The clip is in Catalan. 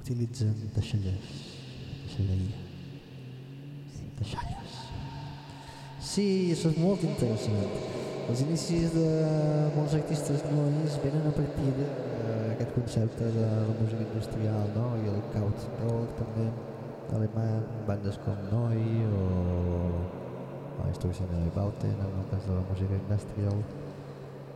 utilitzen deixalles, deixalleria, deixalles. Sí, això és molt interessant. Els inicis de molts artistes nois venen a partir d'aquest concepte de la música industrial, no? I el Krautrock també, alemany, bandes com Neu o la Instrucció de Neubauten, en el cas de la música industrial.